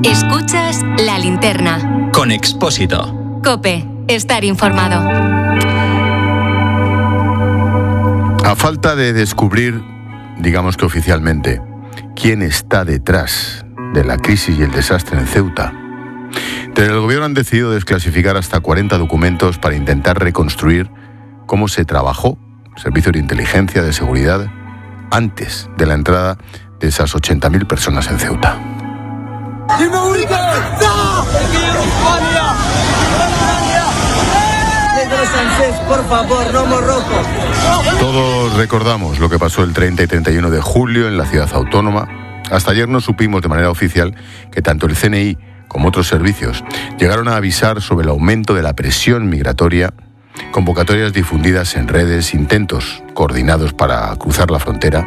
Escuchas La Linterna. Con Expósito. COPE. Estar informado. A falta de descubrir, digamos que oficialmente, quién está detrás de la crisis y el desastre en Ceuta, desde el gobierno han decidido desclasificar hasta 40 documentos para intentar reconstruir cómo se trabajó, servicios de inteligencia, de seguridad, antes de la entrada de esas 80.000 personas en Ceuta. Por favor, Romo Rojo. Todos recordamos lo que pasó el 30 y 31 de julio en la ciudad autónoma. Hasta ayer no supimos de manera oficial que tanto el CNI como otros servicios llegaron a avisar sobre el aumento de la presión migratoria, convocatorias difundidas en redes, intentos coordinados para cruzar la frontera.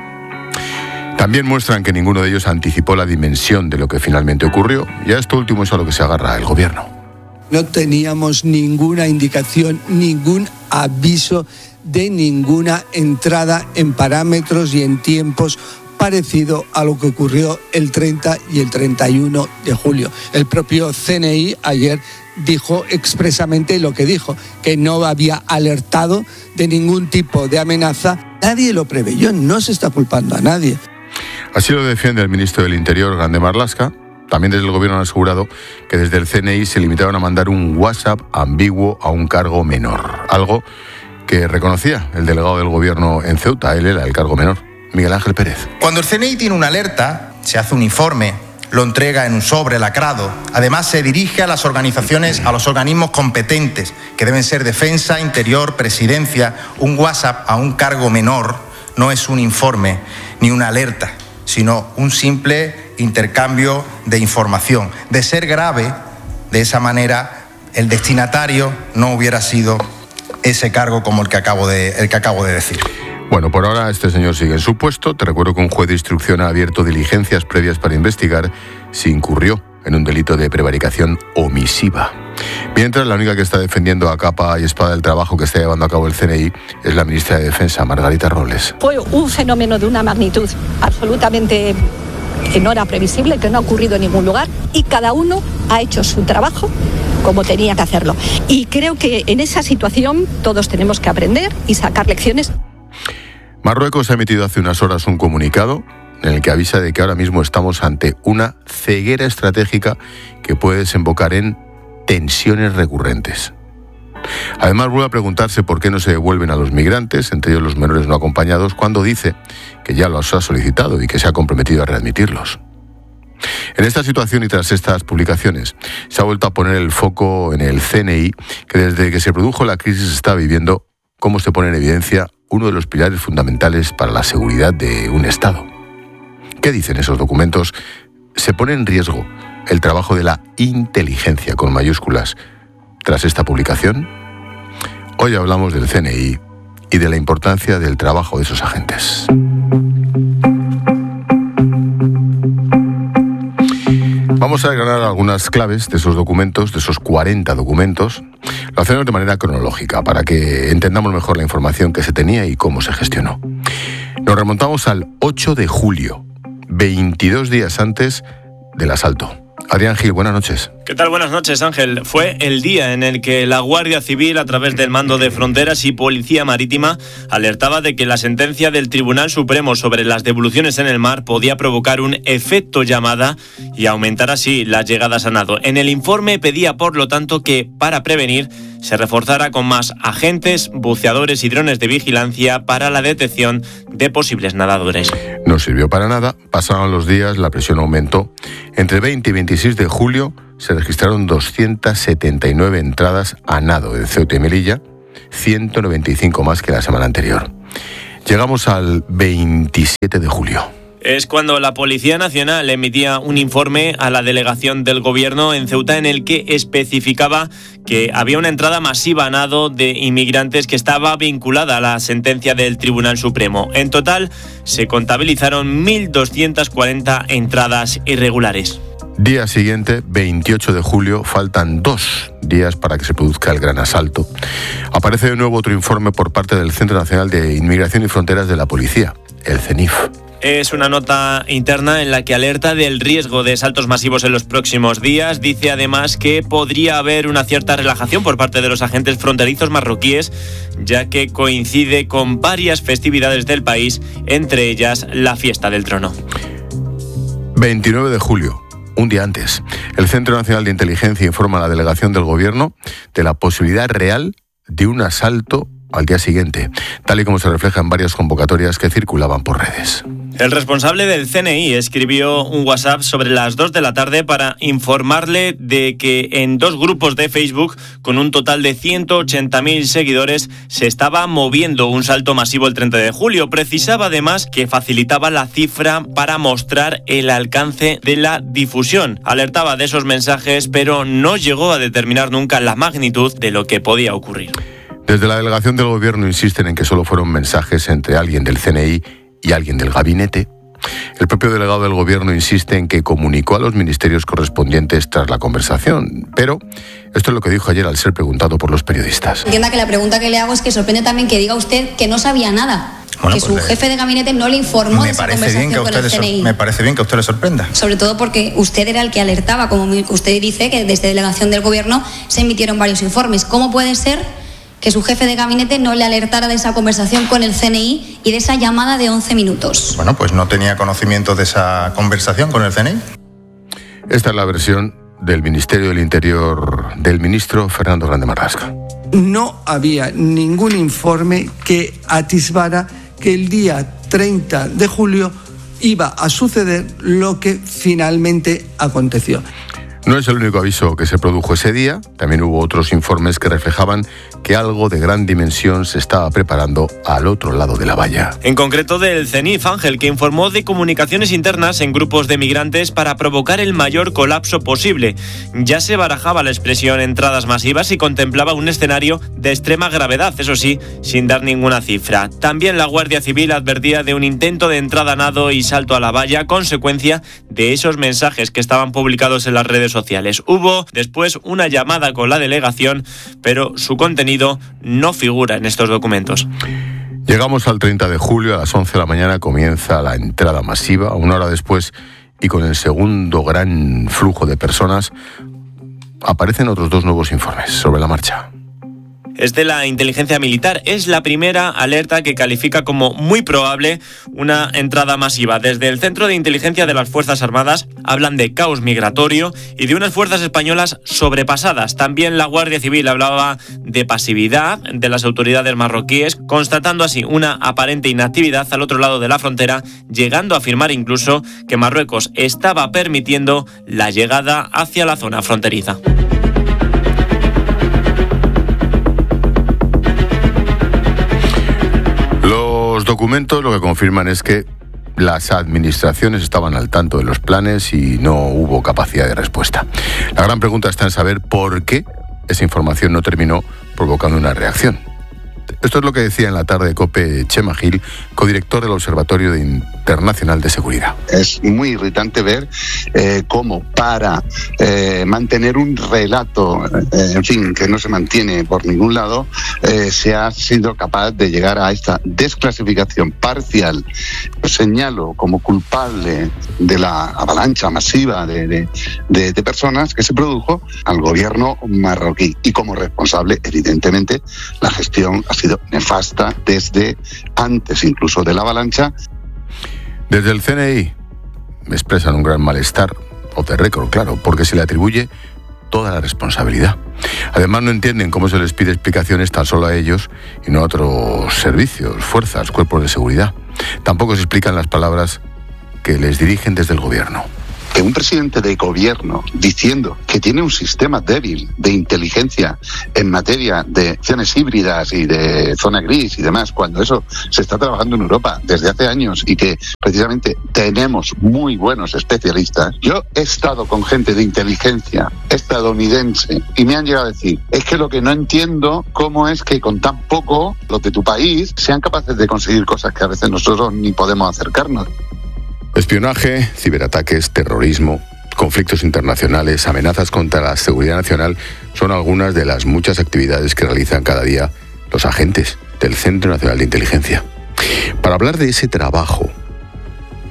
También muestran que ninguno de ellos anticipó la dimensión de lo que finalmente ocurrió, y a esto último es a lo que se agarra el gobierno. No teníamos ninguna indicación, ningún aviso de ninguna entrada en parámetros y en tiempos parecido a lo que ocurrió el 30 y el 31 de julio. El propio CNI ayer dijo expresamente lo que dijo, que no había alertado de ningún tipo de amenaza. Nadie lo preveyó, no se está culpando a nadie. Así lo defiende el ministro del Interior, Grande Marlaska. También desde el gobierno han asegurado que desde el CNI se limitaron a mandar un WhatsApp ambiguo a un cargo menor. Algo que reconocía el delegado del gobierno en Ceuta. Él era el cargo menor, Miguel Ángel Pérez. Cuando el CNI tiene una alerta, se hace un informe, lo entrega en un sobre lacrado. Además, se dirige a las organizaciones, a los organismos competentes, que deben ser Defensa, Interior, Presidencia. Un WhatsApp a un cargo menor no es un informe ni una alerta, sino un simple intercambio de información. De ser grave, de esa manera, el destinatario no hubiera sido ese cargo como el que acabo de decir. Bueno, por ahora este señor sigue en su puesto. Te recuerdo que un juez de instrucción ha abierto diligencias previas para investigar si incurrió en un delito de prevaricación omisiva. Mientras, la única que está defendiendo a capa y espada el trabajo que está llevando a cabo el CNI es la ministra de Defensa, Margarita Robles. Fue un fenómeno de una magnitud absolutamente que no era previsible, que no ha ocurrido en ningún lugar, y cada uno ha hecho su trabajo como tenía que hacerlo. Y creo que en esa situación todos tenemos que aprender y sacar lecciones. Marruecos ha emitido hace unas horas un comunicado en el que avisa de que ahora mismo estamos ante una ceguera estratégica que puede desembocar en tensiones recurrentes. Además, vuelve a preguntarse por qué no se devuelven a los migrantes, entre ellos los menores no acompañados, cuando dice que ya los ha solicitado y que se ha comprometido a readmitirlos. En esta situación y tras estas publicaciones, se ha vuelto a poner el foco en el CNI, que desde que se produjo la crisis está viviendo cómo se pone en evidencia uno de los pilares fundamentales para la seguridad de un Estado. ¿Qué dicen esos documentos? Se pone en riesgo el trabajo de la inteligencia, con mayúsculas. Tras esta publicación, hoy hablamos del CNI y de la importancia del trabajo de esos agentes. Vamos a desgranar algunas claves de esos documentos, de esos 40 documentos. Lo hacemos de manera cronológica para que entendamos mejor la información que se tenía y cómo se gestionó. Nos remontamos al 8 de julio, 22 días antes del asalto. Adrián Gil, buenas noches. ¿Qué tal? Buenas noches, Ángel. Fue el día en el que la Guardia Civil, a través del Mando de Fronteras y Policía Marítima, alertaba de que la sentencia del Tribunal Supremo sobre las devoluciones en el mar podía provocar un efecto llamada y aumentar así las llegadas a nado. En el informe pedía, por lo tanto, que, para prevenir, se reforzara con más agentes, buceadores y drones de vigilancia para la detección de posibles nadadores. No sirvió para nada. Pasaron los días, la presión aumentó. Entre 20 y 26 de julio se registraron 279 entradas a nado en Ceuta y Melilla, 195 más que la semana anterior. Llegamos al 27 de julio. Es cuando la Policía Nacional emitía un informe a la delegación del Gobierno en Ceuta en el que especificaba que había una entrada masiva a nado de inmigrantes que estaba vinculada a la sentencia del Tribunal Supremo. En total se contabilizaron 1.240 entradas irregulares. Día siguiente, 28 de julio, faltan 2 días para que se produzca el gran asalto. Aparece de nuevo otro informe por parte del Centro Nacional de Inmigración y Fronteras de la Policía, el CENIF. Es una nota interna en la que alerta del riesgo de saltos masivos en los próximos días. Dice además que podría haber una cierta relajación por parte de los agentes fronterizos marroquíes, ya que coincide con varias festividades del país, entre ellas la Fiesta del Trono. 29 de julio. Un día antes, el Centro Nacional de Inteligencia informa a la delegación del Gobierno de la posibilidad real de un asalto al día siguiente, tal y como se refleja en varias convocatorias que circulaban por redes. El responsable del CNI escribió un WhatsApp sobre las 2 de la tarde para informarle de que en 2 grupos de Facebook, con un total de 180.000 seguidores, se estaba moviendo un salto masivo el 30 de julio. Precisaba además que facilitaba la cifra para mostrar el alcance de la difusión. Alertaba de esos mensajes, pero no llegó a determinar nunca la magnitud de lo que podía ocurrir. Desde la delegación del Gobierno insisten en que solo fueron mensajes entre alguien del CNI y alguien del gabinete. El propio delegado del Gobierno insiste en que comunicó a los ministerios correspondientes tras la conversación, pero esto es lo que dijo ayer al ser preguntado por los periodistas. Entienda que la pregunta que le hago es que sorprende también que diga usted que no sabía nada. Bueno, que su jefe de gabinete no le informó de esa conversación con el CNI. Me parece bien que a usted le sorprenda. Sobre todo porque usted era el que alertaba, como usted dice, que desde delegación del Gobierno se emitieron varios informes. ¿Cómo puede ser que su jefe de gabinete no le alertara de esa conversación con el CNI y de esa llamada de 11 minutos? Bueno, pues no tenía conocimiento de esa conversación con el CNI. Esta es la versión del Ministerio del Interior del ministro Fernando Grande Marlasca. No había ningún informe que atisbara que el día 30 de julio iba a suceder lo que finalmente aconteció. No es el único aviso que se produjo ese día, también hubo otros informes que reflejaban que algo de gran dimensión se estaba preparando al otro lado de la valla. En concreto del CENIF, Ángel, que informó de comunicaciones internas en grupos de migrantes para provocar el mayor colapso posible. Ya se barajaba la expresión entradas masivas y contemplaba un escenario de extrema gravedad, eso sí, sin dar ninguna cifra. También la Guardia Civil advertía de un intento de entrada a nado y salto a la valla, consecuencia de esos mensajes que estaban publicados en las redes sociales. Hubo después una llamada con la delegación, pero su contenido no figura en estos documentos. Llegamos al 30 de julio, a las 11 de la mañana comienza la entrada masiva. Una hora después, y con el segundo gran flujo de personas, aparecen otros 2 nuevos informes sobre la marcha. Es de la inteligencia militar. Es la primera alerta que califica como muy probable una entrada masiva. Desde el Centro de Inteligencia de las Fuerzas Armadas hablan de caos migratorio y de unas fuerzas españolas sobrepasadas. También la Guardia Civil hablaba de pasividad de las autoridades marroquíes, constatando así una aparente inactividad al otro lado de la frontera, llegando a afirmar incluso que Marruecos estaba permitiendo la llegada hacia la zona fronteriza. Los documentos lo que confirman es que las administraciones estaban al tanto de los planes y no hubo capacidad de respuesta. La gran pregunta está en saber por qué esa información no terminó provocando una reacción. Esto es lo que decía en la tarde de COPE Chema Gil, codirector del Observatorio Internacional de Seguridad. Es muy irritante ver cómo para mantener un relato, en fin, que no se mantiene por ningún lado, se ha sido capaz de llegar a esta desclasificación parcial. Señalo como culpable de la avalancha masiva de personas que se produjo al gobierno marroquí y como responsable, evidentemente, la gestión ha sido nefasta desde antes incluso de la avalancha. Desde el CNI me expresan un gran malestar, off the record, claro, porque se le atribuye toda la responsabilidad. Además no entienden cómo se les pide explicaciones tan solo a ellos y no a otros servicios, fuerzas, cuerpos de seguridad. Tampoco se explican las palabras que les dirigen desde el gobierno. Que un presidente de gobierno diciendo que tiene un sistema débil de inteligencia en materia de acciones híbridas y de zona gris y demás, cuando eso se está trabajando en Europa desde hace años y que precisamente tenemos muy buenos especialistas. Yo he estado con gente de inteligencia estadounidense y me han llegado a decir, es que lo que no entiendo cómo es que con tan poco los de tu país sean capaces de conseguir cosas que a veces nosotros ni podemos acercarnos. Espionaje, ciberataques, terrorismo, conflictos internacionales, amenazas contra la seguridad nacional son algunas de las muchas actividades que realizan cada día los agentes del Centro Nacional de Inteligencia. Para hablar de ese trabajo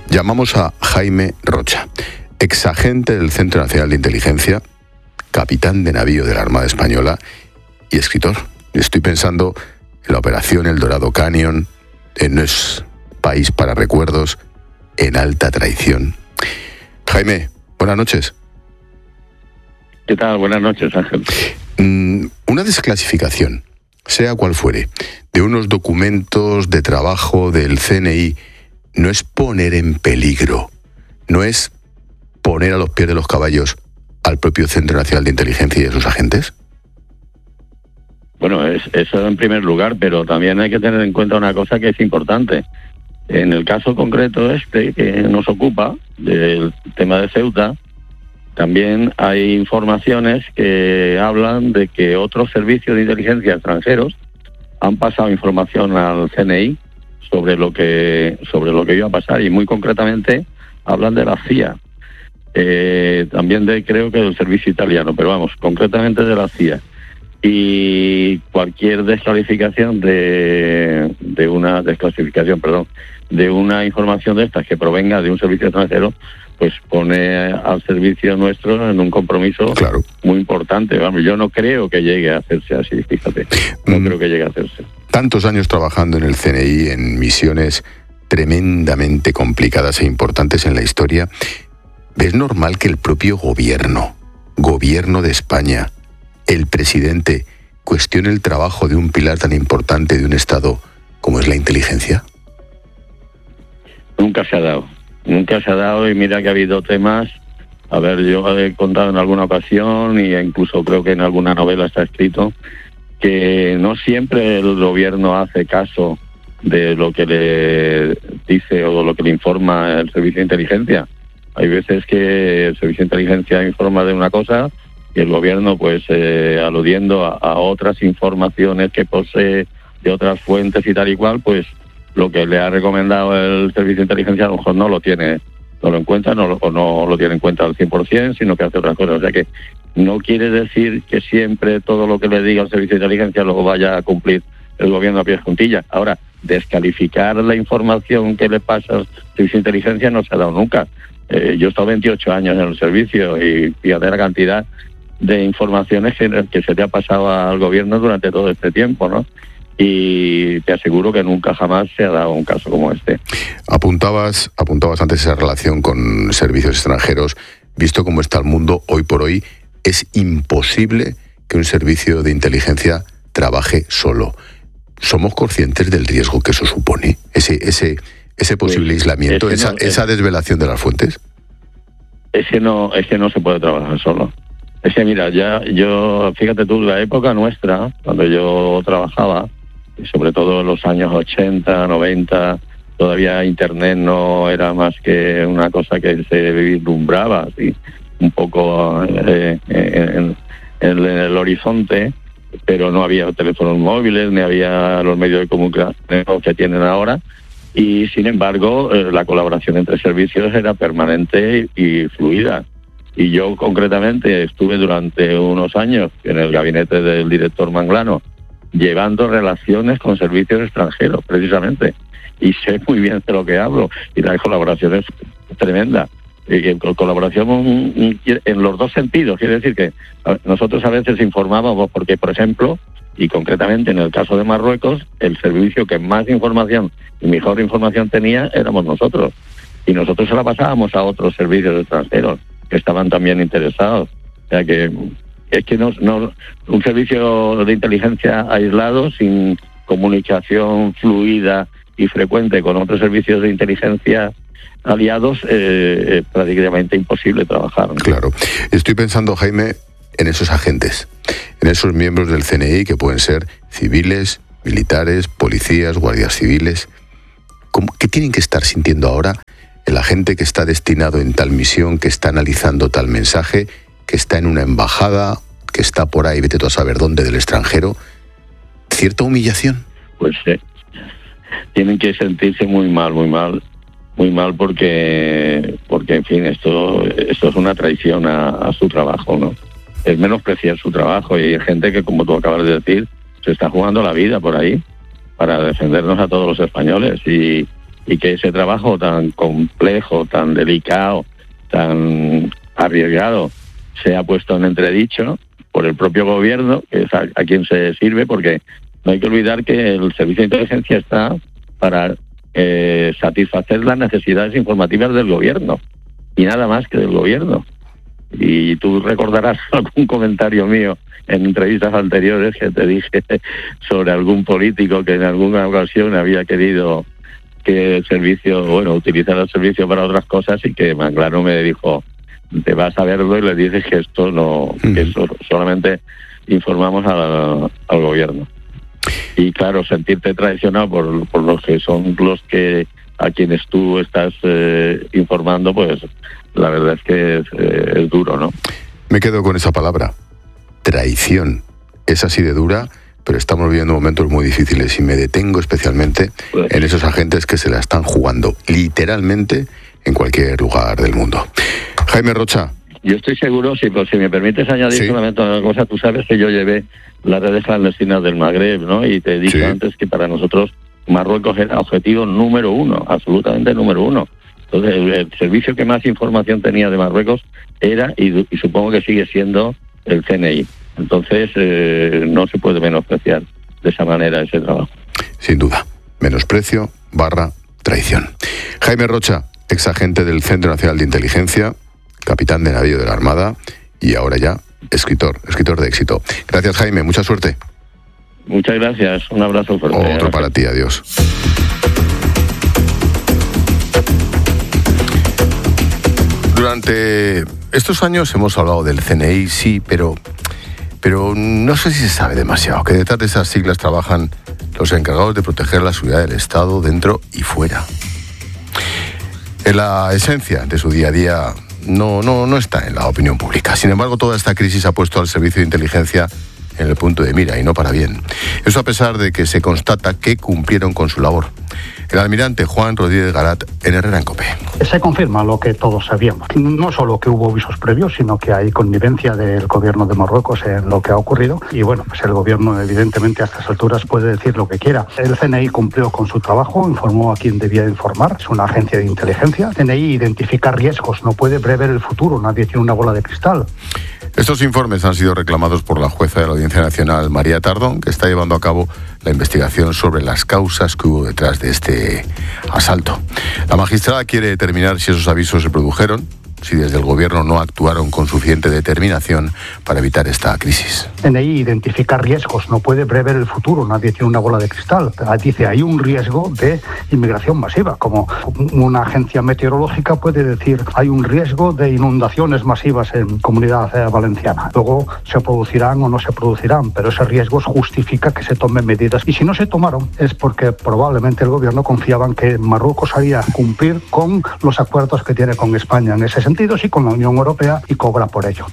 Llamamos a Jaime Rocha, exagente del Centro Nacional de Inteligencia, capitán de navío de la Armada Española y escritor. Estoy pensando en la operación El Dorado Canyon, en No es país para recuerdos, en Alta Traición. Jaime, buenas noches. ¿Qué tal? Buenas noches, Ángel. Una desclasificación, sea cual fuere, de unos documentos de trabajo del CNI, no es poner en peligro, no es poner a los pies de los caballos al propio Centro Nacional de Inteligencia y a sus agentes. Bueno, eso en primer lugar, pero también hay que tener en cuenta una cosa que es importante. En el caso concreto que nos ocupa, del tema de Ceuta, también hay informaciones que hablan de que otros servicios de inteligencia extranjeros han pasado información al CNI sobre lo que iba a pasar, y muy concretamente hablan de la CIA, también creo que del servicio italiano, pero vamos, concretamente de la CIA. Y cualquier desclasificación de una información de estas que provenga de un servicio extranjero, pues pone al servicio nuestro en un compromiso muy importante. Vamos, yo no creo que llegue a hacerse así, fíjate. No creo que llegue a hacerse. Tantos años trabajando en el CNI, en misiones tremendamente complicadas e importantes en la historia, ¿es normal que el propio gobierno de España, el presidente, cuestione el trabajo de un pilar tan importante de un Estado como es la inteligencia? Nunca se ha dado, y mira que ha habido temas, a ver, yo he contado en alguna ocasión, y incluso creo que en alguna novela está escrito, que no siempre el gobierno hace caso de lo que le dice o lo que le informa el servicio de inteligencia. Hay veces que el servicio de inteligencia informa de una cosa y el gobierno, pues aludiendo a otras informaciones que posee de otras fuentes y tal y cual, pues lo que le ha recomendado el servicio de inteligencia a lo mejor no lo tiene en cuenta, no lo tiene en cuenta al 100%, sino que hace otras cosas. O sea que no quiere decir que siempre todo lo que le diga el servicio de inteligencia lo vaya a cumplir el gobierno a pies juntillas. Ahora, descalificar la información que le pasa al servicio de inteligencia no se ha dado nunca. Yo he estado 28 años en el servicio y fíjate la cantidad de informaciones que se le ha pasado al gobierno durante todo este tiempo, ¿no? Y te aseguro que nunca jamás se ha dado un caso como este. Apuntabas antes esa relación con servicios extranjeros. Visto cómo está el mundo hoy por hoy, es imposible que un servicio de inteligencia trabaje solo. ¿Somos conscientes del riesgo que eso supone? Ese posible aislamiento, esa desvelación de las fuentes. Es que no se puede trabajar solo. Es que mira, fíjate tú, la época nuestra, cuando yo trabajaba, y sobre todo en los años 80, 90, todavía Internet no era más que una cosa que se vislumbraba así, un poco en el horizonte, pero no había teléfonos móviles, ni había los medios de comunicación que tienen ahora, y sin embargo la colaboración entre servicios era permanente y fluida. Y yo concretamente estuve durante unos años en el gabinete del director Manglano llevando relaciones con servicios extranjeros, precisamente. Y sé muy bien de lo que hablo. Y la colaboración es tremenda. Y colaboración en los dos sentidos. Quiere decir que nosotros a veces informábamos porque, por ejemplo, y concretamente en el caso de Marruecos, el servicio que más información y mejor información tenía éramos nosotros. Y nosotros se la pasábamos a otros servicios extranjeros que estaban también interesados. O sea que es que no un servicio de inteligencia aislado, sin comunicación fluida y frecuente con otros servicios de inteligencia aliados, es prácticamente imposible trabajar, ¿no? Claro. Estoy pensando, Jaime, en esos agentes, en esos miembros del CNI que pueden ser civiles, militares, policías, guardias civiles. ¿Qué tienen que estar sintiendo ahora el agente que está destinado en tal misión, que está analizando tal mensaje, que está en una embajada, que está por ahí, vete tú a saber dónde, del extranjero? ¿Cierta humillación? Pues tienen que sentirse muy mal porque en fin, esto es una traición a su trabajo, ¿no? Es menospreciar su trabajo, y hay gente que, como tú acabas de decir, se está jugando la vida por ahí para defendernos a todos los españoles, y y que ese trabajo tan complejo, tan delicado, tan arriesgado, sea puesto en entredicho por el propio gobierno, que es a quien se sirve, porque no hay que olvidar que el Servicio de Inteligencia está para satisfacer las necesidades informativas del gobierno, y nada más que del gobierno. Y tú recordarás algún comentario mío en entrevistas anteriores que te dije sobre algún político que en alguna ocasión había querido que el servicio, utilizar el servicio para otras cosas, y que Manglano me dijo: te vas a verlo y le dices que esto no, que eso solamente informamos al gobierno. Y claro, sentirte traicionado por los que son los que a quienes tú estás informando, pues la verdad es que es duro, ¿no? Me quedo con esa palabra, traición. Es así de dura, pero estamos viviendo momentos muy difíciles, y me detengo especialmente en esos agentes que se la están jugando literalmente en cualquier lugar del mundo. Jaime Rocha. Yo estoy seguro, si me permites añadir solamente una cosa, tú sabes que yo llevé las redes clandestinas del Magreb, ¿no? Y te dije antes que para nosotros Marruecos era objetivo número uno, absolutamente número uno. Entonces, el servicio que más información tenía de Marruecos era, y supongo que sigue siendo, el CNI. Entonces, no se puede menospreciar de esa manera ese trabajo. Sin duda. Menosprecio / traición. Jaime Rocha, exagente del Centro Nacional de Inteligencia, capitán de navío de la Armada y ahora ya escritor de éxito. Gracias, Jaime. Mucha suerte. Muchas gracias. Un abrazo fuerte. Otro para ti. Adiós. Durante estos años hemos hablado del CNI, sí, pero no sé si se sabe demasiado, que detrás de esas siglas trabajan los encargados de proteger la seguridad del Estado dentro y fuera. En la esencia de su día a día no está en la opinión pública. Sin embargo, toda esta crisis ha puesto al servicio de inteligencia en el punto de mira, y no para bien. Eso a pesar de que se constata que cumplieron con su labor. El almirante Juan Rodríguez Garat en Herrera en COPE. Se confirma lo que todos sabíamos. No solo que hubo avisos previos, sino que hay connivencia del gobierno de Marruecos en lo que ha ocurrido. Y bueno, pues el gobierno evidentemente a estas alturas puede decir lo que quiera. El CNI cumplió con su trabajo, informó a quien debía informar. Es una agencia de inteligencia. El CNI identifica riesgos, no puede prever el futuro. Nadie tiene una bola de cristal. Estos informes han sido reclamados por la jueza de la Audiencia Nacional, María Tardón, que está llevando a cabo la investigación sobre las causas que hubo detrás de este asalto. La magistrada quiere determinar si esos avisos se produjeron, si desde el gobierno no actuaron con suficiente determinación para evitar esta crisis. CNI identifica riesgos, no puede prever el futuro, nadie tiene una bola de cristal. Dice, hay un riesgo de inmigración masiva, como una agencia meteorológica puede decir, hay un riesgo de inundaciones masivas en Comunidad Valenciana. Luego se producirán o no se producirán, pero ese riesgo justifica que se tomen medidas. Y si no se tomaron, es porque probablemente el gobierno confiaba en que Marruecos haría cumplir con los acuerdos que tiene con España en ese sentido, y con la Unión Europea, y cobra por ello.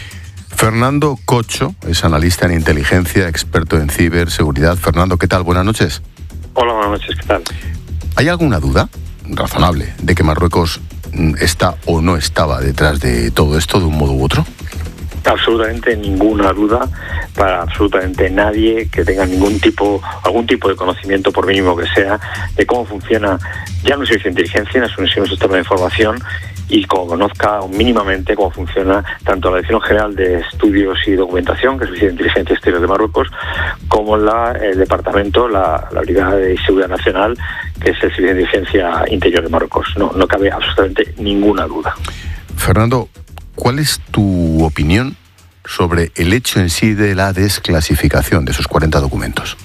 Fernando Cocho es analista en inteligencia, experto en ciberseguridad. Fernando, ¿qué tal? Buenas noches. Hola, buenas noches, ¿qué tal? ¿Hay alguna duda razonable de que Marruecos está o no estaba detrás de todo esto de un modo u otro? Absolutamente ninguna duda para absolutamente nadie que tenga algún tipo de conocimiento, por mínimo que sea, de cómo funciona ya un servicio de inteligencia, es un sistema de información, y como conozca mínimamente cómo funciona tanto la Dirección General de Estudios y Documentación, que es el Servicio de Inteligencia Exterior de Marruecos, como el Departamento, la Brigada de Seguridad Nacional, que es el Servicio de Inteligencia Interior de Marruecos. No cabe absolutamente ninguna duda. Fernando, ¿cuál es tu opinión sobre el hecho en sí de la desclasificación de esos 40 documentos?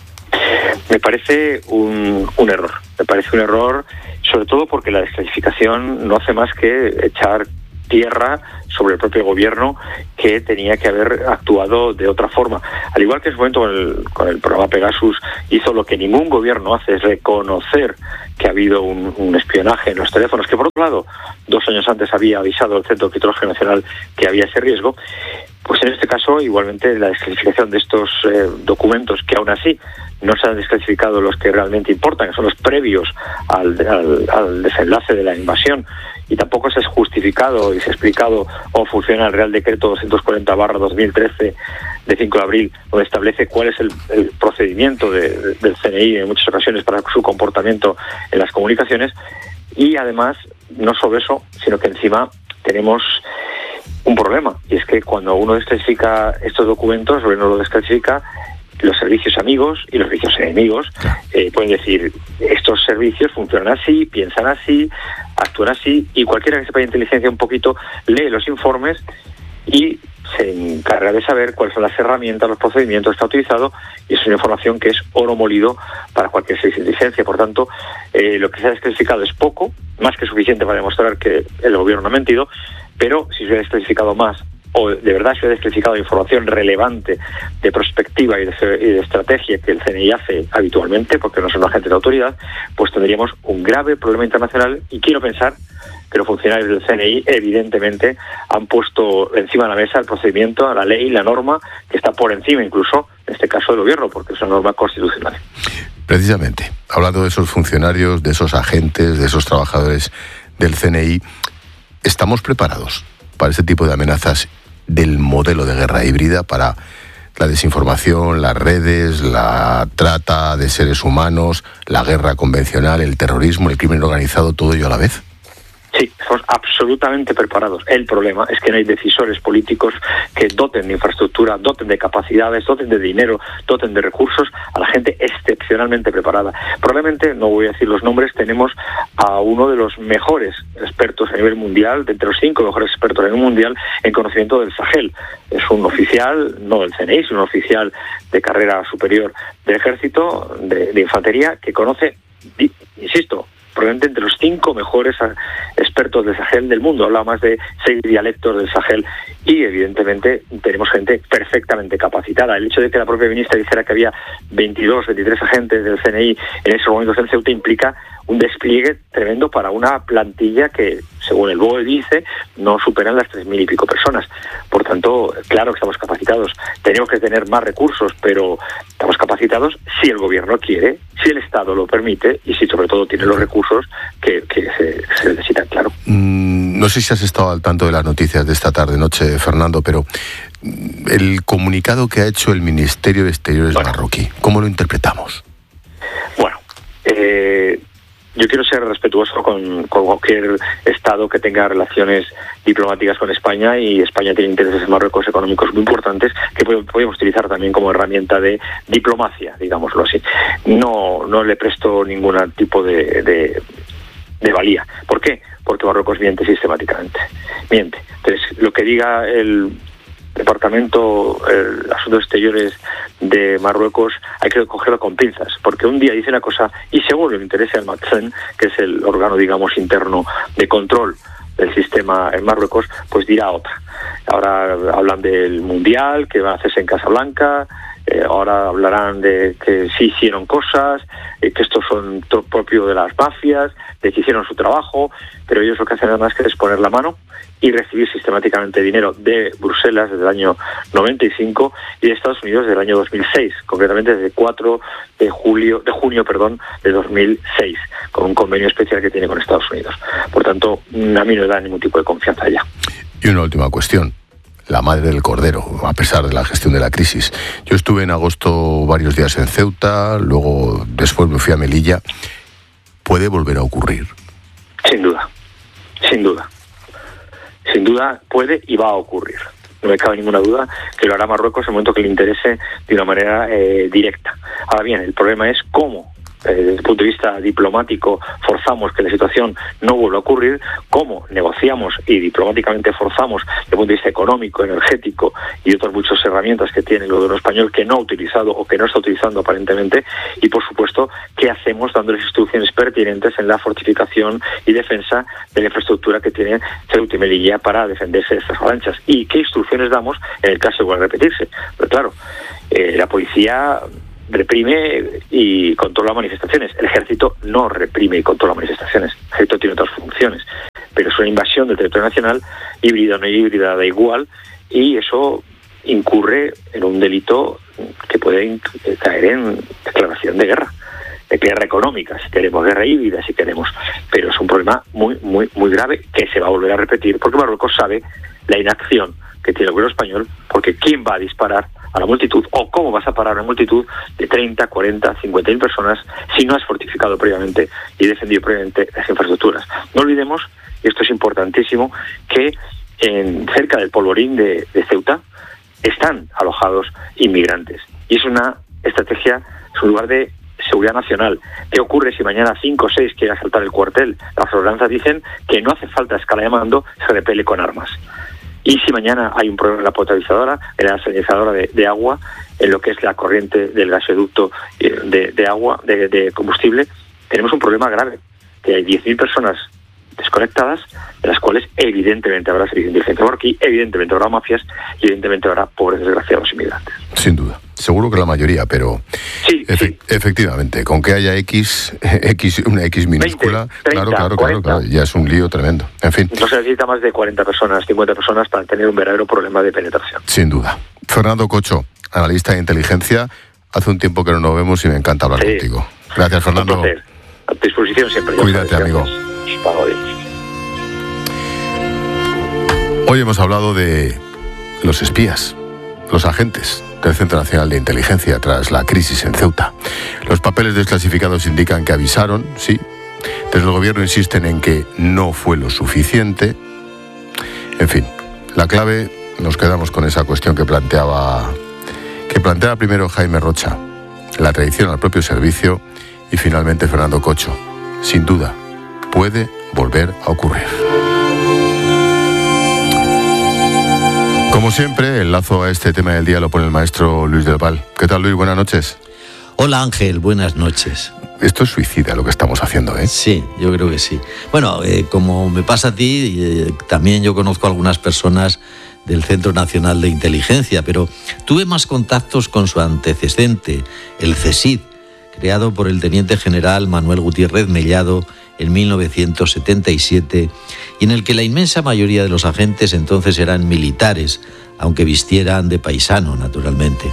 Me parece un error. Me parece un error, sobre todo porque la desclasificación no hace más que echar tierra sobre el propio gobierno, que tenía que haber actuado de otra forma. Al igual que en su momento con el programa Pegasus hizo lo que ningún gobierno hace, es reconocer que ha habido un espionaje en los teléfonos, que por otro lado 2 años antes había avisado el Centro de Criptología Nacional que había ese riesgo. Pues en este caso, igualmente, la desclasificación de estos documentos, que aún así no se han desclasificado los que realmente importan, que son los previos al desenlace de la invasión, y tampoco se ha justificado y se ha explicado cómo funciona el Real Decreto 240/2013 de 5 de abril, donde establece cuál es el procedimiento del CNI en muchas ocasiones para su comportamiento en las comunicaciones. Y además, no solo eso, sino que encima tenemos un problema, y es que cuando uno desclasifica estos documentos, uno lo desclasifica, los servicios amigos y los servicios enemigos pueden decir, estos servicios funcionan así, piensan así, actúan así, y cualquiera que sepa de inteligencia un poquito lee los informes y se encarga de saber cuáles son las herramientas, los procedimientos que está utilizado, y es una información que es oro molido para cualquier servicio de inteligencia. Por tanto, lo que se ha desclasificado es poco, más que suficiente para demostrar que el gobierno no ha mentido, pero si se hubiera desclasificado más, o de verdad se hubiera desclasificado información relevante de prospectiva y de estrategia que el CNI hace habitualmente, porque no son agentes de autoridad, pues tendríamos un grave problema internacional, y quiero pensar que los funcionarios del CNI evidentemente han puesto encima de la mesa el procedimiento, la ley, la norma, que está por encima incluso, en este caso, del gobierno, porque es una norma constitucional. Precisamente, hablando de esos funcionarios, de esos agentes, de esos trabajadores del CNI, ¿estamos preparados para ese tipo de amenazas del modelo de guerra híbrida, para la desinformación, las redes, la trata de seres humanos, la guerra convencional, el terrorismo, el crimen organizado, todo ello a la vez? Sí, estamos absolutamente preparados. El problema es que no hay decisores políticos que doten de infraestructura, doten de capacidades, doten de dinero, doten de recursos a la gente excepcionalmente preparada. Probablemente, no voy a decir los nombres, tenemos a uno de los mejores expertos a nivel mundial, de entre los 5 mejores expertos a nivel mundial en conocimiento del Sahel. Es un oficial, no del CNI, sino un oficial de carrera superior del ejército, de infantería, que conoce, insisto, probablemente entre los 5 mejores expertos del Sahel del mundo. Habla más de 6 dialectos del Sahel, y evidentemente tenemos gente perfectamente capacitada. El hecho de que la propia ministra dijera que había 22, 23 agentes del CNI en esos momentos en Ceuta implica un despliegue tremendo para una plantilla que, según el BOE dice, no superan las 3.000 y pico personas. Por tanto, claro que estamos capacitados. Tenemos que tener más recursos, pero estamos capacitados si el gobierno quiere, si el Estado lo permite, y si sobre todo tiene los recursos que se necesitan, claro. No sé si has estado al tanto de las noticias de esta tarde-noche, Fernando, pero el comunicado que ha hecho el Ministerio de Exteriores marroquí, ¿cómo lo interpretamos? Bueno, yo quiero ser respetuoso con cualquier Estado que tenga relaciones diplomáticas con España, y España tiene intereses en Marruecos económicos muy importantes que podemos utilizar también como herramienta de diplomacia, digámoslo así. No le presto ningún tipo de valía. ¿Por qué? Porque Marruecos miente sistemáticamente. Miente. Entonces, lo que diga el Departamento de Asuntos Exteriores de Marruecos hay que cogerlo con pinzas, porque un día dice una cosa y según le interese al Matzen, que es el órgano, digamos, interno de control del sistema en Marruecos, pues dirá otra. Ahora hablan del Mundial, que va a hacerse en Casablanca, ahora hablarán de que sí hicieron cosas, que estos son propio de las mafias, de que hicieron su trabajo, pero ellos lo que hacen nada más que es poner la mano y recibir sistemáticamente dinero de Bruselas desde el año 95 y de Estados Unidos desde el año 2006, concretamente desde el 4 de junio de 2006, con un convenio especial que tiene con Estados Unidos. Por tanto, a mí no me da ningún tipo de confianza ya. Y una última cuestión. La madre del cordero, a pesar de la gestión de la crisis. Yo estuve en agosto varios días en Ceuta, luego después me fui a Melilla. ¿Puede volver a ocurrir? Sin duda, sin duda. Sin duda puede y va a ocurrir. No me cabe ninguna duda que lo hará Marruecos en el momento que le interese de una manera directa. Ahora bien, el problema es cómo, desde el punto de vista diplomático, forzamos que la situación no vuelva a ocurrir, cómo negociamos y diplomáticamente forzamos desde el punto de vista económico, energético y otras muchas herramientas que tiene el gobierno español que no ha utilizado o que no está utilizando aparentemente, y por supuesto qué hacemos dándoles instrucciones pertinentes en la fortificación y defensa de la infraestructura que tiene Ceuta y Melilla para defenderse de estas avalanchas, y qué instrucciones damos en el caso de vuelva a repetirse. Pero claro, la policía reprime y controla manifestaciones. El ejército no reprime y controla manifestaciones. El ejército tiene otras funciones, pero es una invasión del territorio nacional, híbrida o no híbrida, da igual, y eso incurre en un delito que puede caer en declaración de guerra económica, si queremos, guerra híbrida, si queremos, pero es un problema muy, muy, muy grave que se va a volver a repetir, porque Marruecos sabe la inacción que tiene el gobierno español, porque ¿quién va a disparar a la multitud, o cómo vas a parar una multitud de 30, 40, 50.000 personas si no has fortificado previamente y defendido previamente las infraestructuras. No olvidemos, y esto es importantísimo, que cerca del polvorín de Ceuta están alojados inmigrantes. Y es una estrategia, es un lugar de seguridad nacional. ¿Qué ocurre si mañana 5 o 6 quieren asaltar el cuartel? Las ordenanzas dicen que no hace falta escala de mando, se repele con armas. Y si mañana hay un problema en la potabilizadora, en la salinizadora de agua, en lo que es la corriente del gasoducto de agua, de combustible, tenemos un problema grave, que hay 10.000 personas desconectadas, de las cuales evidentemente habrá servicio de inteligencia marroquí, evidentemente habrá mafias y evidentemente habrá pobres desgraciados inmigrantes. Sin duda. Seguro que la mayoría, pero sí. Efectivamente, con que haya una X minúscula, 20, 30, claro, ya es un lío tremendo. En fin. No se necesita más de 40 personas, 50 personas para tener un verdadero problema de penetración. Sin duda. Fernando Cocho, analista de inteligencia, hace un tiempo que no nos vemos y me encanta hablar contigo. Gracias, Fernando. Un placer. A tu disposición siempre. Cuídate, amigo. Hoy hemos hablado de los espías, los agentes del Centro Nacional de Inteligencia tras la crisis en Ceuta. Los papeles desclasificados indican que avisaron, sí. Desde el gobierno insisten en que no fue lo suficiente. En fin, la clave, nos quedamos con esa cuestión que planteaba primero Jaime Rocha, la traición al propio servicio, y finalmente Fernando Cocho. Sin duda, puede volver a ocurrir. Como siempre, el lazo a este tema del día lo pone el maestro Luis del Val. ¿Qué tal, Luis? Buenas noches. Hola, Ángel. Buenas noches. Esto es suicida lo que estamos haciendo, ¿eh? Sí, yo creo que sí. Bueno, como me pasa a ti, también yo conozco a algunas personas del Centro Nacional de Inteligencia, pero tuve más contactos con su antecedente, el CSIC, creado por el teniente general Manuel Gutiérrez Mellado en 1977, y en el que la inmensa mayoría de los agentes entonces eran militares, aunque vistieran de paisano, naturalmente.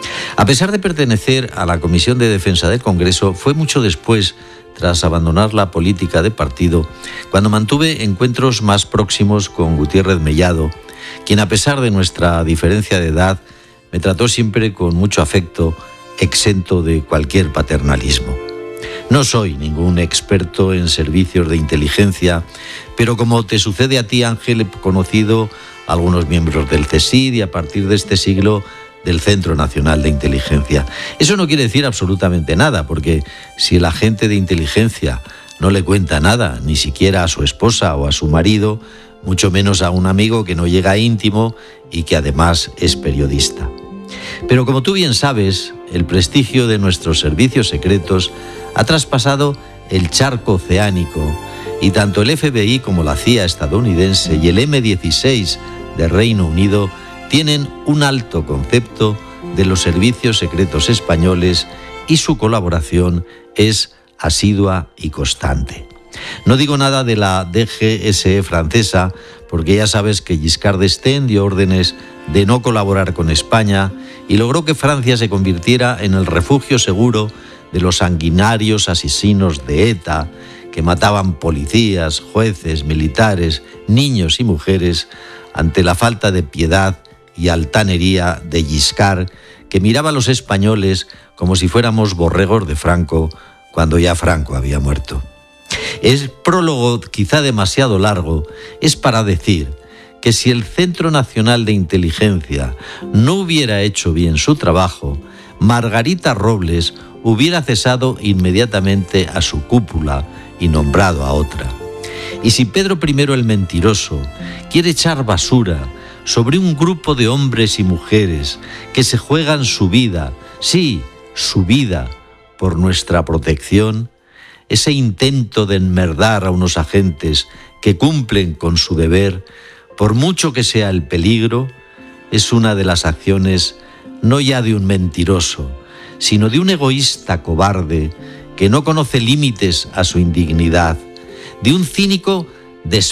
A pesar de pertenecer a la Comisión de Defensa del Congreso, fue mucho después, tras abandonar la política de partido, cuando mantuve encuentros más próximos con Gutiérrez Mellado, quien, a pesar de nuestra diferencia de edad, me trató siempre con mucho afecto, exento de cualquier paternalismo. No soy ningún experto en servicios de inteligencia, pero como te sucede a ti, Ángel, he conocido a algunos miembros del CSID y a partir de este siglo del Centro Nacional de Inteligencia. Eso no quiere decir absolutamente nada, porque si el agente de inteligencia no le cuenta nada, ni siquiera a su esposa o a su marido, mucho menos a un amigo que no llega íntimo y que además es periodista. Pero como tú bien sabes, el prestigio de nuestros servicios secretos ha traspasado el charco oceánico y tanto el FBI como la CIA estadounidense y el M16 de Reino Unido tienen un alto concepto de los servicios secretos españoles y su colaboración es asidua y constante. No digo nada de la DGSE francesa, porque ya sabes que Giscard d'Estaing dio órdenes de no colaborar con España y logró que Francia se convirtiera en el refugio seguro de los sanguinarios asesinos de ETA, que mataban policías, jueces, militares, niños y mujeres ante la falta de piedad y altanería de Giscard, que miraba a los españoles como si fuéramos borregos de Franco cuando ya Franco había muerto. El prólogo, quizá demasiado largo, es para decir que si el Centro Nacional de Inteligencia no hubiera hecho bien su trabajo, Margarita Robles hubiera cesado inmediatamente a su cúpula y nombrado a otra. Y si Pedro I el Mentiroso quiere echar basura sobre un grupo de hombres y mujeres que se juegan su vida, sí, su vida, por nuestra protección, ese intento de enmerdar a unos agentes que cumplen con su deber, por mucho que sea el peligro, es una de las acciones no ya de un mentiroso, sino de un egoísta cobarde que no conoce límites a su indignidad, de un cínico